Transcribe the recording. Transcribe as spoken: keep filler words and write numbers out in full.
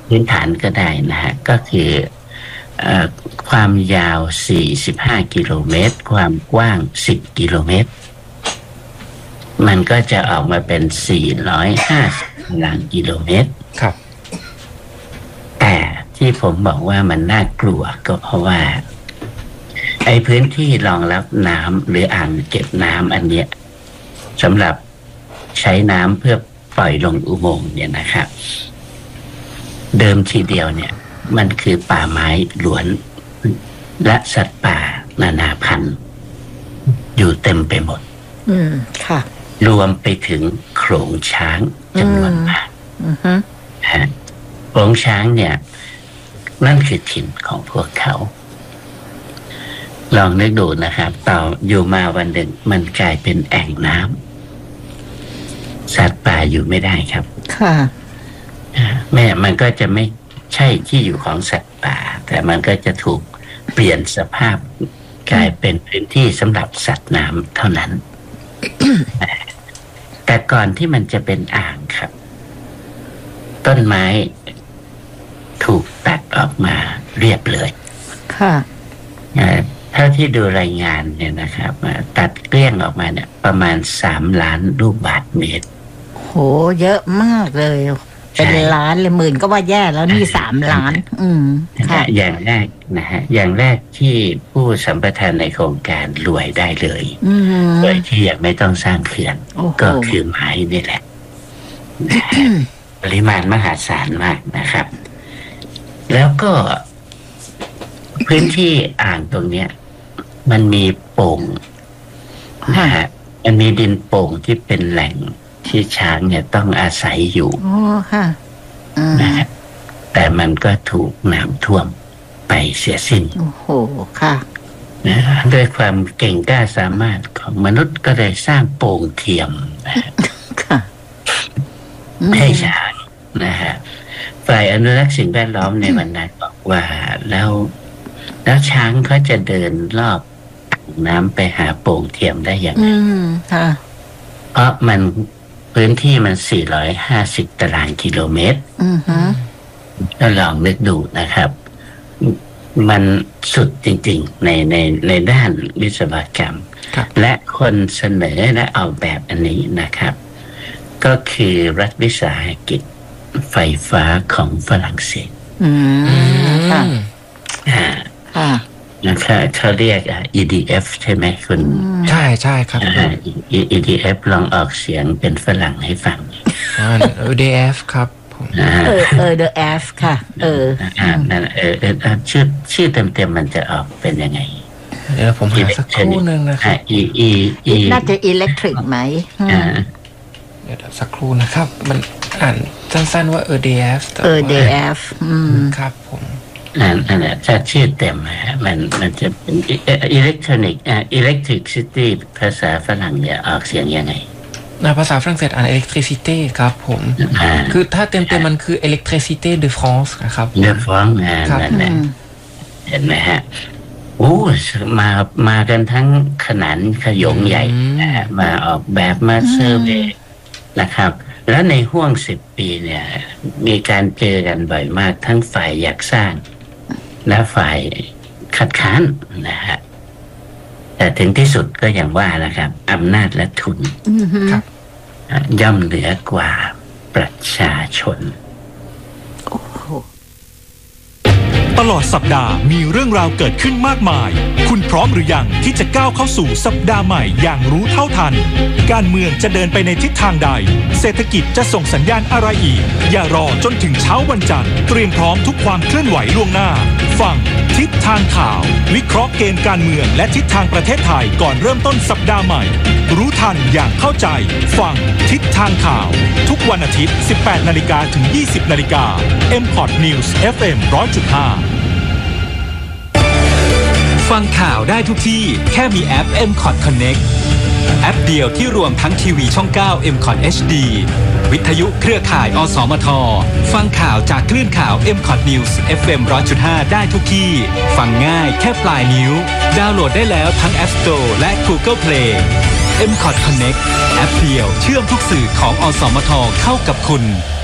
พื้นฐานก็ได้นะฮะก็คือความยาวสี่สิบห้ากิโลเมตรความกว้างสิบกิโลเมตรมันก็จะออกมาเป็นสี่ร้อยห้าสิบตารางกิโลเมตรครับแต่ที่ผมบอกว่ามันน่ากลัวก็เพราะว่าไอ้พื้นที่รองรับน้ำหรืออ่างเก็บน้ำอันเนี้ยสำหรับใช้น้ำเพื่อปล่อยลงอุโมงค์เนี่ยนะครับเดิมทีเดียวเนี่ยมันคือป่าไม้ล้วนและสัตว์ป่านานาพันธุ์อยู่เต็มไปหมดอืมค่ะรวมไปถึงโขลงช้างจำนวนมากอือฮึฮะโขลงช้างเนี่ยนั่นคือถิ่นของพวกเขาลองนึกดูนะครับต่ออยู่มาวันหนึ่งมันกลายเป็นแอ่งน้ำสัตว์ป่าอยู่ไม่ได้ครับค่ะแม่มันก็จะไม่ใช่ที่อยู่ของสัตว์ป่าแต่มันก็จะถูกเปลี่ยนสภาพกลายเป็นพื้นที่สำหรับสัตว์น้ำเท่านั้น แต่ก่อนที่มันจะเป็นอ่างครับต้นไม้ถูกตัดออกมาเรียบเลยค่ะเท่าที่ดูรายงานเนี่ยนะครับตัดเกลี้ยงออกมาเนี่ยประมาณสามล้านลูกบาศก์เมตรโหเยอะมากเลยเป็นล้านเลยหมื่นก็ว่าแย่แล้วนี่สามล้านอืมค่ะอย่างแรกนะฮะอย่างแรกที่ผู้สัมปทานในโครงการรวยได้เลยโดยที่ยังไม่ต้องสร้างเขื่อนก็คือไม้นี่แหละปริมาณมหาศาลมากนะครับแล้วก็พื้นที่อ่างตรงเนี้ยมันมีโป่งนะฮะมันมีดินโป่งที่เป็นแหล่งที่ช้างเนี่ยต้องอาศัยอยู่อ๋อค่ะนะฮะแต่มันก็ถูกน้ำท่วมไปเสียสิ้นโอ้โหค่ะนะด้วยความเก่งกล้าสามารถของมนุษย์ก็เลยสร้างโป่งเทียมค่ะให้ช้างนะฮะฝ่ายอนุรักษ์สิ่งแวดล้อมในวันนั้นบอกว่าแล้วแล้วช้างเขาจะเดินรอบน้ำไปหาโป่งเทียมได้อย่างไรเพราะมันพื้นที่มันสี่ร้อยห้าสิบตารางกิโลเมตรแล้วลองนึกดูนะครับมันสุดจริงๆในในในด้านวิศวกรรมและคนเสนอและออกแบบอันนี้นะครับก็คือรัฐวิสาหกิจไฟฟ้าของฝรั่งเศสอืมค่ะอ่าค่ะนะครับเขาเรียก อี ดี เอฟ ใช่ไหมคุณใช่ใช่ครับอี ดี เอฟ ลองออกเสียงเป็นฝรั่งให้ฟังอี ดี เอฟ ครับเออเออ the F ค่ะเออนั่นเออชื่อชื่อเต็มๆมันจะออกเป็นยังไงเดี๋ยวผมหาสักครู่นึงนะครับอีอีอีน่าจะ electric ไหมเดี๋ยวสักครู่นะครับมันอ่านสั้นๆว่า อี ดี เอฟเออ the F อืมครับผมนั่นนั่นแหละถ้าชื่อเต็มฮะมันมันจะเป็นอิเล็กทรอนิกอ่าอิเล็กทริกซิตี้ภาษาฝรั่งเนี่ยออกเสียงยังไงในภาษาฝรั่งเศสอ่าน électricité ครับผมคือถ้าเต็มๆมันคือ électricité de France นะครับ de France นั่นแหละเห็นไหมฮะโอ้มามากันทั้งขนานขยงใหญ่มาออกแบบมาเซอร์เวย์นะครับแล้วในห้วงสิบปีเนี่ยมีการเจอกันบ่อยมากทั้งฝ่ายอยากสร้างและฝ่ายคัดค้านนะฮะแต่ถึงที่สุดก็อย่างว่านะครับอำนาจและทุนย่อมเหนือกว่าประชาชนตลอดสัปดาห์มีเรื่องราวเกิดขึ้นมากมายคุณพร้อมหรือยังที่จะก้าวเข้าสู่สัปดาห์ใหม่อย่างรู้เท่าทันการเมืองจะเดินไปในทิศทางใดเศรษฐกิจจะส่งสัญญาณอะไรอีกอย่ารอจนถึงเช้าวันจันทร์เตรียมพร้อมทุกความเคลื่อนไหวล่วงหน้าฟังทิศทางข่าววิเคราะห์เกมการเมืองและทิศทางประเทศไทยก่อนเริ่มต้นสัปดาห์ใหม่รู้ทันอย่างเข้าใจฟังทิศทางข่าวทุกวันอาทิตย์ สิบแปดนาฬิกา ถึง ยี่สิบนาฬิกา เอ็ม พอด News เอฟ เอ็ม หนึ่งร้อยจุดห้าฟังข่าวได้ทุกที่แค่มีแอป เอ็ม คอท Connect แอปเดียวที่รวมทั้งทีวีช่องเก้า เอ็ม คอท เอช ดี วิทยุเครือข่ายอสมทฟังข่าวจากคลื่นข่าว เอ็ม คอท News เอฟ เอ็ม หนึ่งร้อยจุดห้า ได้ทุกที่ฟังง่ายแค่ปลายนิ้วดาวน์โหลดได้แล้วทั้ง App Store และ Google Play เอ็ม คอท Connect แอปเดียวเชื่อมทุกสื่อของอสมทเข้ากับคุณ